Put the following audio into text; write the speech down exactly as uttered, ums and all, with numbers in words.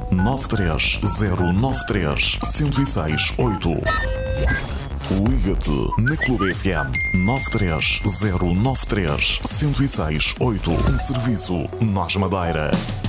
nove três zero nove três, zero seis oito. Liga-te na Clube F M nove três zero nove três, zero seis oito. Um serviço Nós Madeira.